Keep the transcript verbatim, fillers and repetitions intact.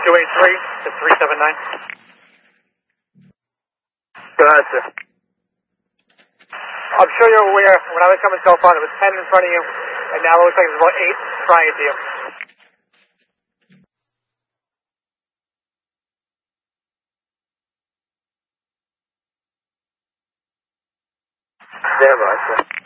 two eight three to three seven nine. Go ahead, sir. I'm sure you're aware, when I was coming so far, there was ten in front of you, and now it looks like there's about eight trying to you. Stand by, sir.